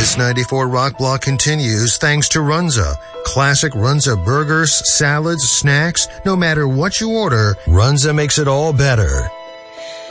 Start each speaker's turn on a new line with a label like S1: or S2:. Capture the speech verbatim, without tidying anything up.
S1: This ninety-four Rock Block continues thanks to Runza. Classic Runza burgers, salads, snacks, no matter what you order, Runza makes it all better.